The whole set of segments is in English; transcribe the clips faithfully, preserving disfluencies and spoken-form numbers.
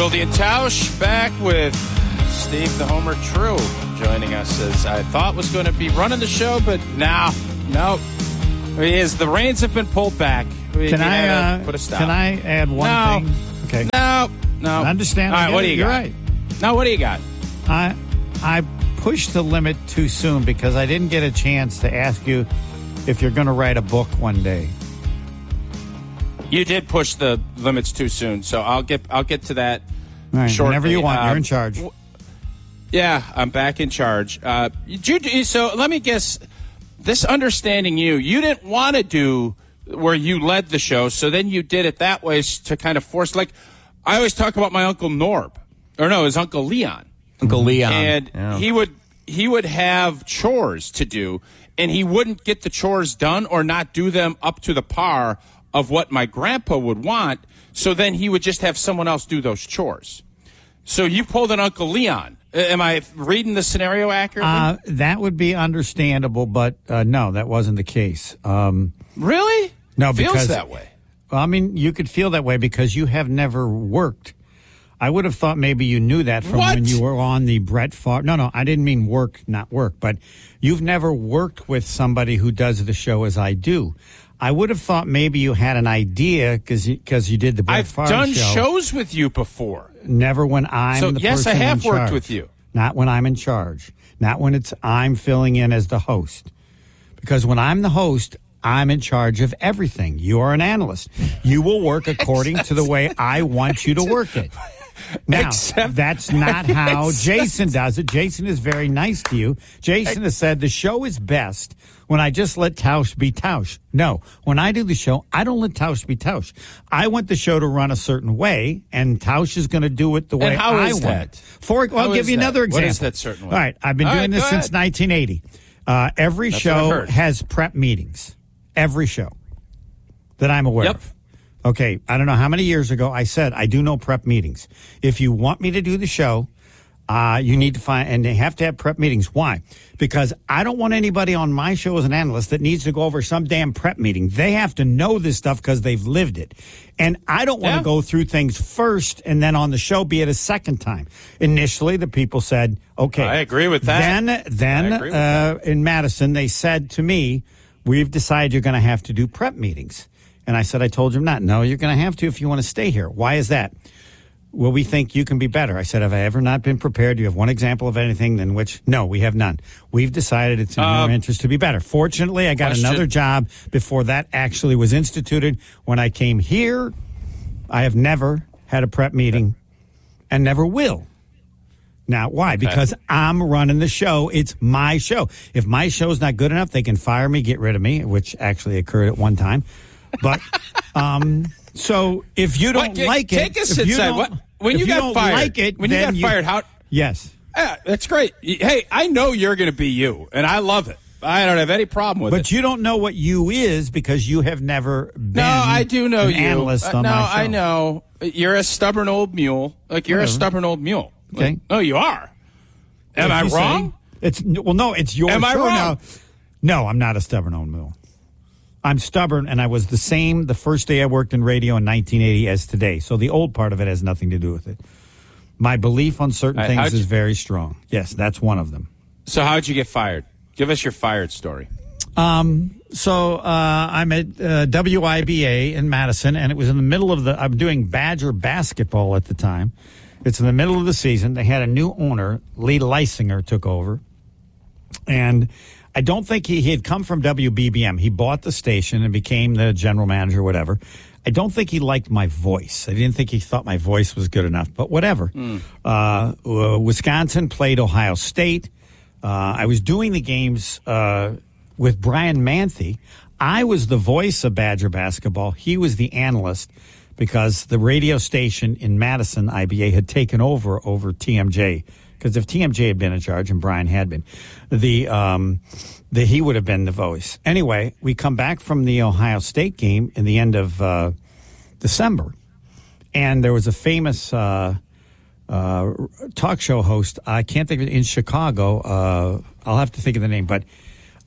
Wilde and Tausch back with Steve the Homer True joining us as I thought was going to be running the show, but now, no. As the reins have been pulled back. We can I uh, put a stop. Can I add one no. thing? Okay. No, no. I understand. All right, what do you You're got? right. Now, what do you got? I I pushed the limit too soon because I didn't get a chance to ask you if you're going to write a book one day. You did push the limits too soon, so I'll get I'll get to that. All right, shortly. Whenever you want, um, you're in charge. W- yeah, I'm back in charge. Uh, you, so let me guess. This understanding you, you didn't want to do where you led the show, so then you did it that way to kind of force. Like I always talk about my Uncle Norb, or no, his Uncle Leon. Uncle Leon, and yeah. he would he would have chores to do, and he wouldn't get the chores done or not do them up to the par of what my grandpa would want. So then he would just have someone else do those chores. So you pulled an Uncle Leon. Am I reading the scenario accurately? Uh, that would be understandable, but uh, no, that wasn't the case. Um, really? No, Feels because that way. Well, I mean, you could feel that way because you have never worked. I would have thought maybe you knew that from what? when you were on the Brett Favre. No, no, I didn't mean work, not work, but you've never worked with somebody who does the show as I do. I would have thought maybe you had an idea because you, you did the Brett I've Favre done show. shows with you before. Never when I'm so, the yes, person I have in worked charge. with you. Not when I'm in charge. Not when it's I'm filling in as the host. Because when I'm the host, I'm in charge of everything. You are an analyst. You will work according to the way I want you to work it. Now, Except, that's not how except, Jason does it. Jason is very nice to you. Jason has said the show is best when I just let Tausch be Tausch. No, when I do the show, I don't let Tausch be Tausch. I want the show to run a certain way, and Tausch is going to do it the way and how I is want that? it. For, well, I'll How give is you that? another example. What is that certain way? All right, I've been All doing right, this go since ahead. nineteen eighty. Uh, every That's what I've show heard. has prep meetings. Every show that I'm aware Yep. of. Okay, I don't know how many years ago I said I do no prep meetings. If you want me to do the show, uh, you need to find, and they have to have prep meetings. Why? Because I don't want anybody on my show as an analyst that needs to go over some damn prep meeting. They have to know this stuff because they've lived it. And I don't want to Yeah. go through things first and then on the show be it a second time. Initially, the people said, okay. I agree with that. Then, then I agree with uh, in Madison, they said to me, we've decided you're going to have to do prep meetings. And I said, I told him not. No, you're going to have to if you want to stay here. Why is that? Well, we think you can be better. I said, have I ever not been prepared? Do you have one example of anything in which? No, we have none. We've decided it's in Um, your interest to be better. Fortunately, I got question. another job before that actually was instituted. When I came here, I have never had a prep meeting and never will. Now, why? Okay. Because I'm running the show. It's my show. If my show's not good enough, they can fire me, get rid of me, which actually occurred at one time. But um, so if you don't What, get- like it, take us if you inside. don't, What- when if you got don't fired- like it, when you then got fired, how- Yes, Yeah, that's great. Hey, I know you're going to be you, and I love it. I don't have any problem with it. but you don't know what you is because you have never been. No, I do know an you. Analyst Uh, on no, my show. I know. You're a stubborn old mule. Like, you're Whatever. a stubborn old mule. Okay. Like, no, you are. Am What'd I you say? wrong? It's well, no, it's your Am I show wrong? now. No, I'm not a stubborn old mule. I'm stubborn, and I was the same the first day I worked in radio in nineteen eighty as today. So the old part of it has nothing to do with it. My belief on certain All right, things how'd is you- very strong. Yes, that's one of them. So how'd you get fired? Give us your fired story. Um, so uh, I'm at uh, W I B A in Madison, and it was in the middle of the. I'm doing Badger basketball at the time. It's in the middle of the season. They had a new owner, Lee Leisinger, took over, and I don't think he, he had come from W B B M. He bought the station and became the general manager, whatever. I don't think he liked my voice. I didn't think he thought my voice was good enough, but whatever. Mm. Uh, uh, Wisconsin played Ohio State. Uh, I was doing the games uh, with Brian Manthe. I was the voice of Badger basketball. He was the analyst because the radio station in Madison, I B A, had taken over over T M J. Because if T M J had been in charge and Brian had been, the um, the he would have been the voice. Anyway, we come back from the Ohio State game in the end of uh, December, and there was a famous uh, uh, talk show host. I can't think of it in Chicago. Uh, I'll have to think of the name, but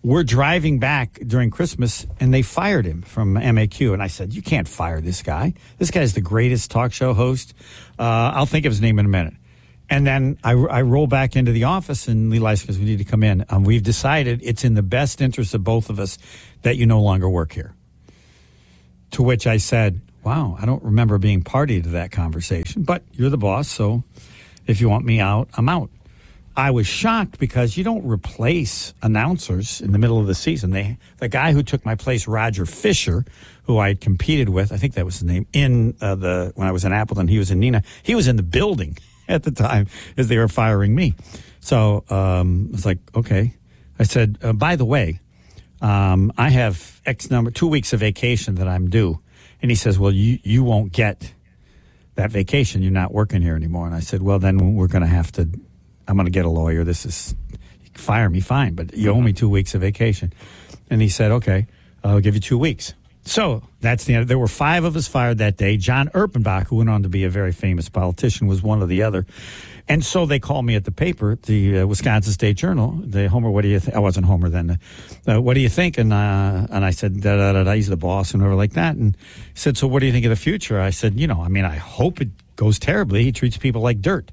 we're driving back during Christmas, and they fired him from M A Q. And I said, you can't fire this guy. This guy's the greatest talk show host. Uh, I'll think of his name in a minute. And then I, I roll back into the office, and Lee Lyson goes, we need to come in. Um, we've decided it's in the best interest of both of us that you no longer work here. To which I said, wow, I don't remember being party to that conversation. But you're the boss, so if you want me out, I'm out. I was shocked because you don't replace announcers in the middle of the season. They, the guy who took my place, Roger Fisher, who I had competed with, I think that was his name, in uh, the when I was in Appleton, he was in Neenah. He was in the building at the time as they were firing me. So um, I was like, okay. I said, uh, by the way, um, I have X number, two weeks of vacation that I'm due. And he says, well, you, you won't get that vacation. You're not working here anymore. And I said, well, then we're going to have to, I'm going to get a lawyer. This is, you can fire me, fine, but you owe me two weeks of vacation. And he said, okay, I'll give you two weeks. So that's the end. There were five of us fired that day. John Erpenbach, who went on to be a very famous politician, was one of the other. And so they called me at the paper, the uh, Wisconsin State Journal. The Homer, what do you think? I wasn't Homer then. Uh, what do you think? And uh, and I said, da, da, da, da, he's the boss and whatever like that. And he said, so what do you think of the future? I said, you know, I mean, I hope it goes terribly. He treats people like dirt.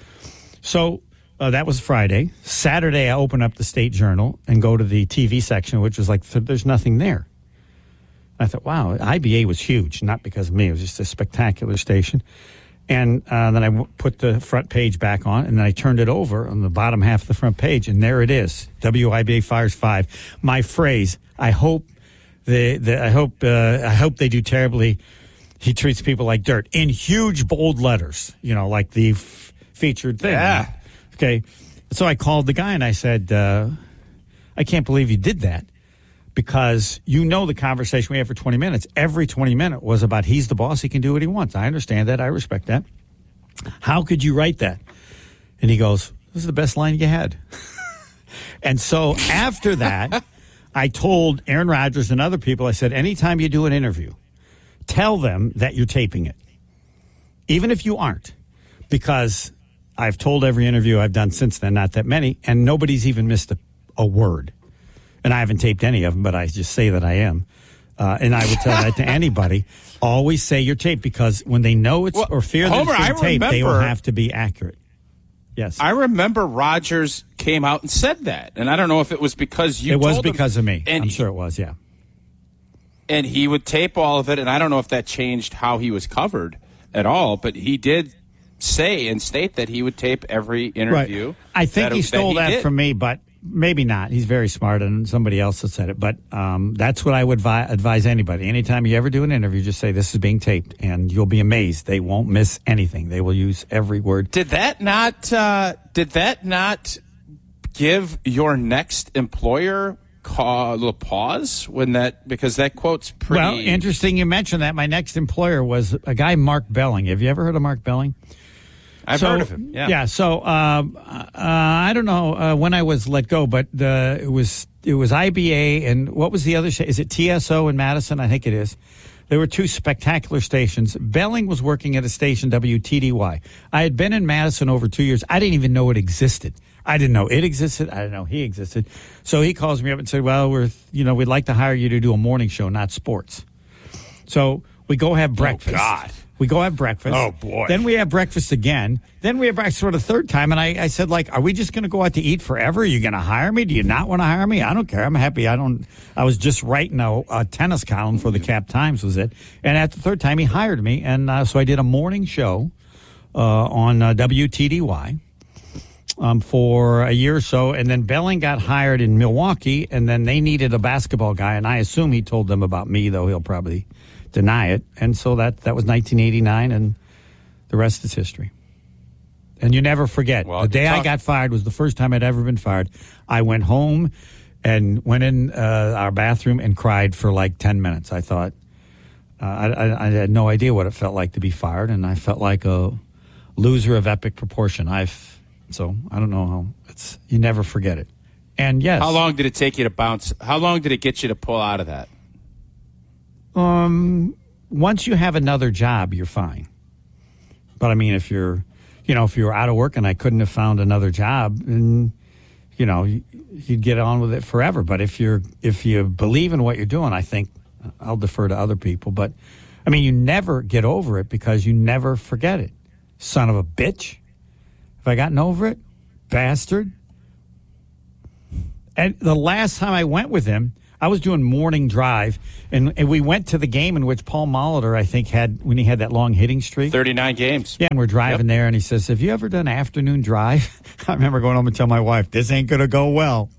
So uh, that was Friday. Saturday, I open up the State Journal and go to the T V section, which was like, there's nothing there. I thought, wow, I B A was huge, not because of me. It was just a spectacular station. And uh, then I w- put the front page back on, and then I turned it over on the bottom half of the front page, and there it is. W I B A fires five. My phrase, I hope they, they I hope uh, I hope they do terribly. He treats people like dirt in huge bold letters, you know, like the f- featured thing. Yeah. Okay. So I called the guy and I said, uh, I can't believe you did that. Because you know the conversation we had for twenty minutes. Every twenty minute was about he's the boss, he can do what he wants. I understand that. I respect that. How could you write that? And he goes, this is the best line you had. And so after that, I told Aaron Rodgers and other people, I said, anytime you do an interview, tell them that you're taping it. Even if you aren't. Because I've told every interview I've done since then, not that many, and nobody's even missed a, a word. And I haven't taped any of them, but I just say that I am. Uh, and I would tell that to anybody. Always say you're taped, because when they know it's well, or fear that Homer, it's been I taped, remember, they will have to be accurate. Yes. I remember Rodgers came out and said that. And I don't know if it was because you It was told because him, of me. and I'm he, sure it was, yeah. And he would tape all of it, and I don't know if that changed how he was covered at all, but he did say and state that he would tape every interview. Right. I think that, he stole that, he that from me, but maybe not. He's very smart, and somebody else has said it. But um, that's what I would vi- advise anybody. Anytime you ever do an interview, just say this is being taped, and you'll be amazed. They won't miss anything. They will use every word. Did that not? Uh, did that not give your next employer a little pause when that? Because that quote's pretty. Well, interesting you mentioned that. My next employer was a guy, Mark Belling. Have you ever heard of Mark Belling? I've so, heard of him. Yeah. Yeah. So um, uh, I don't know uh, when I was let go, but the, it was it was I B A and what was the other? Sh- is it T S O in Madison? I think it is. There were two spectacular stations. Belling was working at a station, W T D Y. I had been in Madison over two years. I didn't even know it existed. I didn't know it existed. I didn't know he existed. So he calls me up and said, "Well, we're you know we'd like to hire you to do a morning show, not sports." So we go have breakfast. Oh, God. We go have breakfast. Oh, boy. Then we have breakfast again. Then we have breakfast for the third time. And I, I said, like, are we just going to go out to eat forever? Are you going to hire me? Do you not want to hire me? I don't care. I'm happy. I don't. I was just writing a, a tennis column for the Cap Times, was it? And at the third time, he hired me. And uh, so I did a morning show uh, on uh, W T D Y um, for a year or so. And then Belling got hired in Milwaukee. And then they needed a basketball guy. And I assume he told them about me, though he'll probably deny it. And so that, that was nineteen eighty-nine, and the rest is history. And you never forget. Well, the day talk- I got fired was the first time I'd ever been fired. I went home and went in uh, our bathroom and cried for like ten minutes. I thought, uh, I, I, I had no idea what it felt like to be fired, and I felt like a loser of epic proportion. I've So I don't know how. It's you never forget it. And yes. How long did it take you to bounce? How long did it get you to pull out of that? Um, once you have another job, you're fine. But I mean, if you're, you know, if you were out of work and I couldn't have found another job, and you know, you'd get on with it forever. But if you're if you believe in what you're doing, I think I'll defer to other people. But I mean, you never get over it because you never forget it. Son of a bitch. Have I gotten over it? Bastard. And the last time I went with him, I was doing morning drive, and, and we went to the game in which Paul Molitor, I think, had when he had that long hitting streak. thirty-nine games. Yeah, and we're driving yep. there, and he says, have you ever done afternoon drive? I remember going home and telling my wife, this ain't going to go well.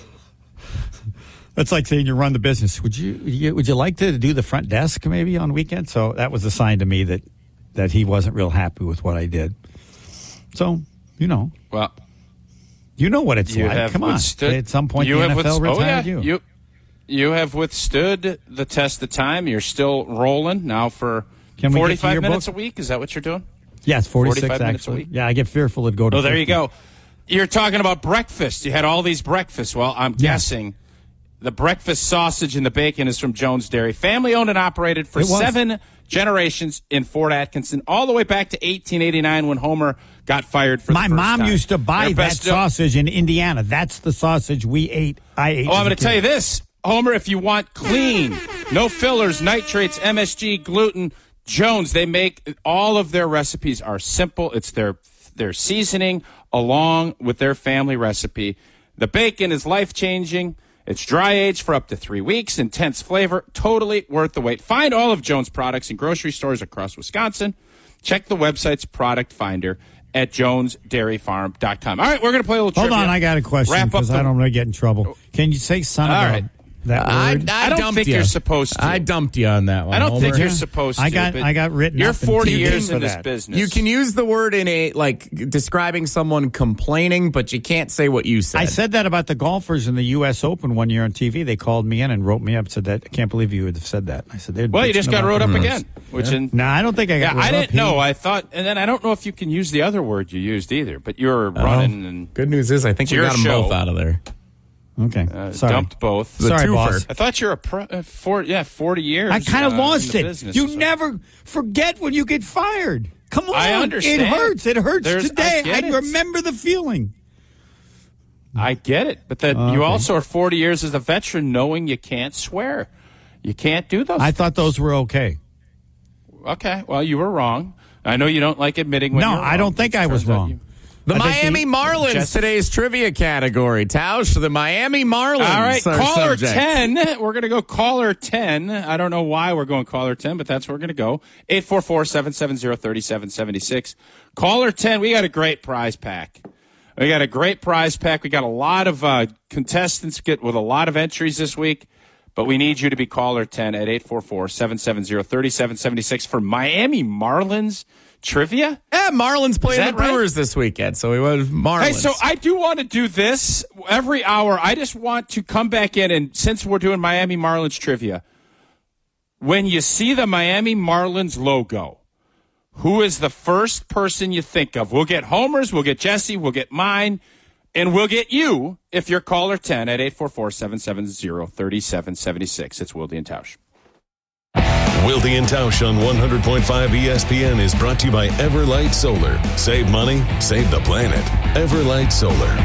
That's like saying you run the business. Would you, you would you like to do the front desk maybe on weekends? So that was a sign to me that, that he wasn't real happy with what I did. So, you know. Well, you know what it's you like. Have Come on. Withstood, At some point, you the have N F L withst- retired oh, yeah. you. you. You have withstood the test of time. You're still rolling now for Can we forty-five minutes book? a week. Is that what you're doing? Yes, forty-six forty-five minutes actually. a week. Yeah, I get fearful it'd go to Oh, there fifty. you go. You're talking about breakfast. You had all these breakfasts. Well, I'm Yeah. guessing the breakfast sausage and the bacon is from Jones Dairy. Family owned and operated for It was. seven generations in Fort Atkinson, all the way back to eighteen eighty-nine when Homer got fired for My the first mom time. used to buy Their that best- sausage in Indiana. That's the sausage we ate. I ate. Oh, I'm as a going to tell kid. you this. Homer, if you want clean, no fillers, nitrates, M S G, gluten, Jones, they make all of their recipes are simple. It's their their seasoning along with their family recipe. The bacon is life-changing. It's dry aged for up to three weeks. Intense flavor. Totally worth the wait. Find all of Jones products in grocery stores across Wisconsin. Check the website's product finder at jones dairy farm dot com. All right, we're going to play a little Hold trivia. on, I got a question Wrap up because the- I don't want to get in trouble. Can you say son of All a right. that I, word? I, I don't dumped think you. you're supposed to. I dumped you on that one. I don't think Homer. you're supposed to. I got but I got written You're up in forty T V years for in this that. business. You can use the word in a like describing someone complaining, but you can't say what you said. I said that about the golfers in the U S Open one year on T V. They called me in and wrote me up, said that I can't believe you would have said that. I said, Well, you just got wrote up again. Which Yeah. in, No, I don't think I got yeah, wrote I up. didn't He- know. I thought, and then I don't know if you can use the other word you used either. But you're running and Good news is I think It's we your got them show. both out of there. Okay, uh, sorry. dumped both. The Sorry, twofer. boss. I thought you're a pro, uh, for yeah forty years. I kind of uh, lost in the it. business, You so. never forget when you get fired. Come on, I understand. It hurts. It hurts There's- today. I get I it. remember the feeling. I get it, but that Okay. you also are forty years as a veteran, knowing you can't swear, you can't do those. I thought those were okay. Okay, well, you were wrong. I know you don't like admitting when No, you're wrong. I don't think It I was turns out wrong. you- The I think Miami he- Marlins, Jess- today's trivia category. Tausch, the Miami Marlins. All right, our caller subject. ten. We're going to go caller ten. I don't know why we're going caller ten, but that's where we're going to go. eight four four, seven seven zero, three seven seven six. Caller ten, we got a great prize pack. We got a great prize pack. We got a lot of uh, contestants get with a lot of entries this week, but we need you to be caller ten at eight four four, seven seven zero, three seven seven six for Miami Marlins trivia. Yeah, Marlins played Is the that right? Brewers this weekend, so we went Marlins. Hey, so I do want to do this every hour. I just want to come back in, and since we're doing Miami Marlins trivia, when you see the Miami Marlins logo, who is the first person you think of? We'll get Homer's, we'll get Jesse, we'll get mine, and we'll get you if you're caller ten at eight four four, seven seven zero, three seven seven six. It's Wilde and Tausch. Wilde and Tausch on one hundred point five E S P N is brought to you by Everlight Solar. Save money, save the planet. Everlight Solar.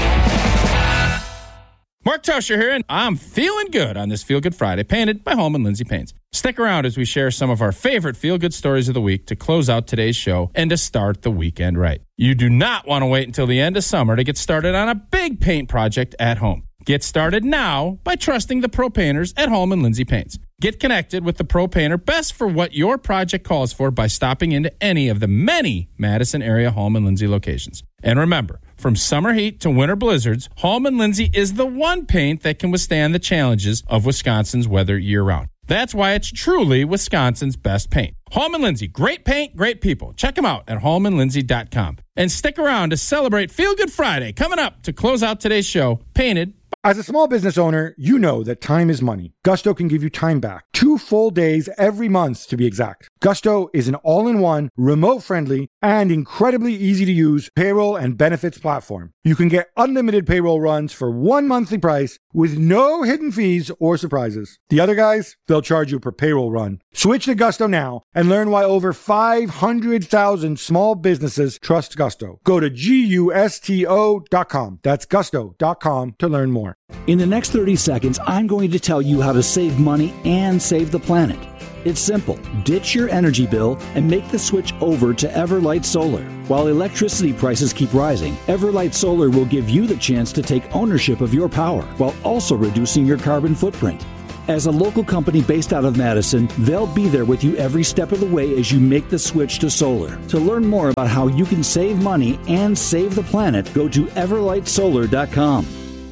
Mark Tauscher here, and I'm feeling good on this Feel Good Friday, painted by Holman Lindsay Paints. Stick around as we share some of our favorite feel-good stories of the week to close out today's show and to start the weekend right. You do not want to wait until the end of summer to get started on a big paint project at home. Get started now by trusting the pro painters at Holman Lindsay Paints. Get connected with the pro painter best for what your project calls for by stopping into any of the many Madison area Holman Lindsay locations. And remember, from summer heat to winter blizzards, Holman Lindsay is the one paint that can withstand the challenges of Wisconsin's weather year-round. That's why it's truly Wisconsin's best paint. Holman Lindsay, great paint, great people. Check them out at holman lindsay dot com. And stick around to celebrate Feel Good Friday coming up to close out today's show, painted. As a small business owner, you know that time is money. Gusto can give you time back. Two full days every month, to be exact. Gusto is an all-in-one, remote-friendly, and incredibly easy-to-use payroll and benefits platform. You can get unlimited payroll runs for one monthly price with no hidden fees or surprises. The other guys, they'll charge you per payroll run. Switch to Gusto now and learn why over five hundred thousand small businesses trust Gusto. Go to gusto dot com. That's gusto dot com to learn more. In the next thirty seconds, I'm going to tell you how to save money and save the planet. It's simple. Ditch your energy bill and make the switch over to Everlight Solar. While electricity prices keep rising, Everlight Solar will give you the chance to take ownership of your power while also reducing your carbon footprint. As a local company based out of Madison, they'll be there with you every step of the way as you make the switch to solar. To learn more about how you can save money and save the planet, go to everlight solar dot com.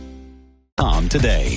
On today.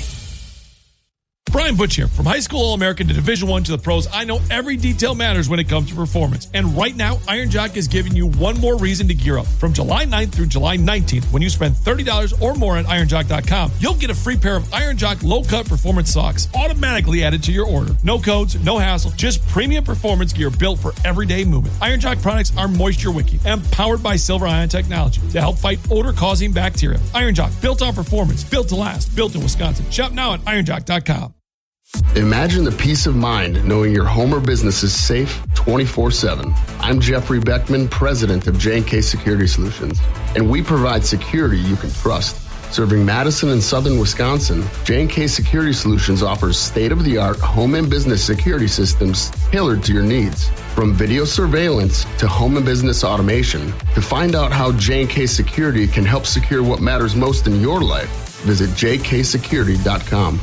Brian Butch here. From high school All-American to Division One to the pros, I know every detail matters when it comes to performance. And right now, Iron Jock is giving you one more reason to gear up. From July ninth through July nineteenth, when you spend thirty dollars or more at iron jock dot com, you'll get a free pair of Iron Jock low-cut performance socks automatically added to your order. No codes, no hassle, just premium performance gear built for everyday movement. Iron Jock products are moisture wicking and powered by Silver Ion technology to help fight odor-causing bacteria. Iron Jock, built on performance, built to last, built in Wisconsin. Shop now at iron jock dot com. Imagine the peace of mind knowing your home or business is safe twenty-four seven. I'm Jeffrey Beckman, president of J and K Security Solutions, and we provide security you can trust. Serving Madison and southern Wisconsin, J and K Security Solutions offers state-of-the-art home and business security systems tailored to your needs. From video surveillance to home and business automation, to find out how J and K Security can help secure what matters most in your life, visit j k security dot com.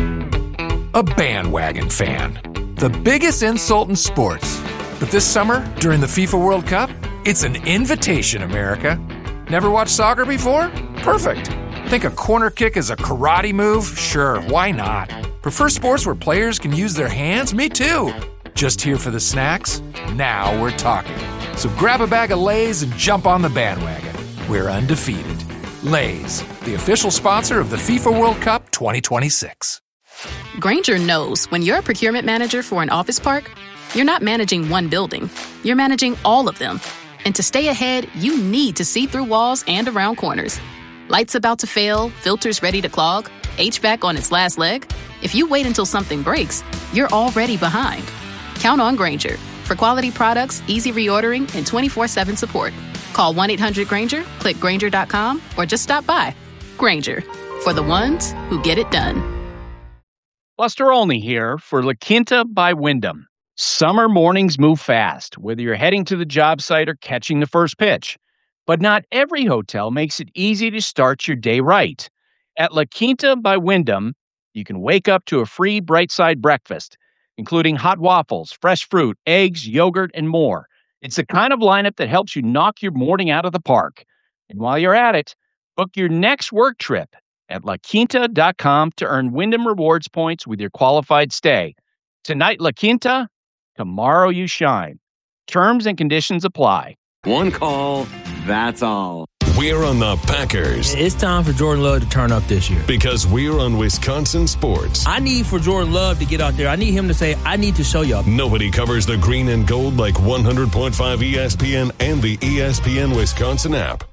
A bandwagon fan. The biggest insult in sports. But this summer, during the FIFA World Cup, it's an invitation, America. Never watched soccer before? Perfect. Think a corner kick is a karate move? Sure, why not? Prefer sports where players can use their hands? Me too. Just here for the snacks? Now we're talking. So grab a bag of Lay's and jump on the bandwagon. We're undefeated. Lay's, the official sponsor of the FIFA World Cup twenty twenty-six. Grainger knows when you're a procurement manager for an office park, you're not managing one building, you're managing all of them. And to stay ahead, you need to see through walls and around corners. Lights about to fail, filters ready to clog, H V A C on its last leg. If you wait until something breaks, you're already behind. Count on Grainger for quality products, easy reordering, and twenty-four seven support. Call one eight hundred Grainger, click Grainger dot com, or just stop by. Grainger, for the ones who get it done. Buster Olney here for La Quinta by Wyndham. Summer mornings move fast, whether you're heading to the job site or catching the first pitch. But not every hotel makes it easy to start your day right. At La Quinta by Wyndham, you can wake up to a free Bright Side breakfast, including hot waffles, fresh fruit, eggs, yogurt, and more. It's the kind of lineup that helps you knock your morning out of the park. And while you're at it, book your next work trip at la quinta dot com to earn Wyndham Rewards points with your qualified stay. Tonight, La Quinta, tomorrow you shine. Terms and conditions apply. One call, that's all. We're on the Packers. It's time for Jordan Love to turn up this year. Because we're on Wisconsin sports. I need for Jordan Love to get out there. I need him to say, I need to show y'all. Nobody covers the green and gold like one hundred point five E S P N and the E S P N Wisconsin app.